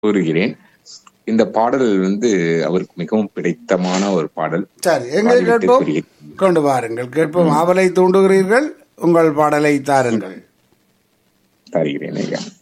கூறுகிறேன். இந்த பாடல் அவருக்கு மிகவும் பிடித்தமான ஒரு பாடல். சரி, எங்கள் கேட்போம். கொண்டு வாருங்கள், கேட்போம். ஆவலை தூண்டுகிறீர்கள், உங்கள் பாடலை தாருங்கள். தருகிறேன் ஐயா.